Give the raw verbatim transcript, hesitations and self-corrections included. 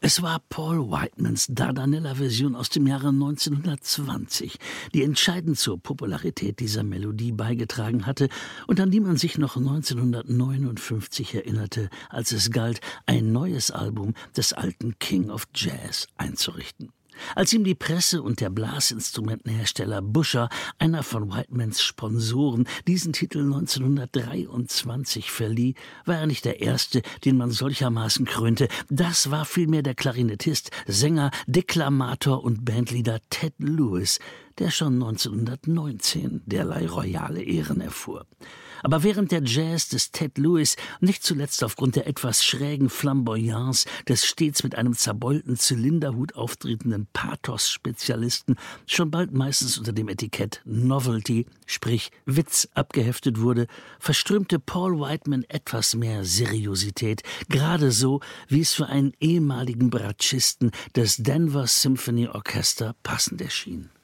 Es war Paul Whitemans Dardanella-Version aus dem Jahre neunzehnhundertzwanzig, die entscheidend zur Popularität dieser Melodie beigetragen hatte und an die man sich noch neunzehnhundertneunundfünfzig erinnerte, als es galt, ein neues Album des alten King of Jazz einzurichten. Als ihm die Presse und der Blasinstrumentenhersteller Buscher, einer von Whitemans Sponsoren, diesen Titel neunzehnhundertdreiundzwanzig verlieh, war er nicht der Erste, den man solchermaßen krönte. Das war vielmehr der Klarinettist, Sänger, Deklamator und Bandleader Ted Lewis, der schon neunzehnhundertneunzehn derlei royale Ehren erfuhr. Aber während der Jazz des Ted Lewis, nicht zuletzt aufgrund der etwas schrägen Flamboyance des stets mit einem zerbeulten Zylinderhut auftretenden Pathos-Spezialisten, schon bald meistens unter dem Etikett Novelty, sprich Witz, abgeheftet wurde, verströmte Paul Whiteman etwas mehr Seriosität, gerade so, wie es für einen ehemaligen Bratschisten des Denver Symphony Orchestra passend erschien.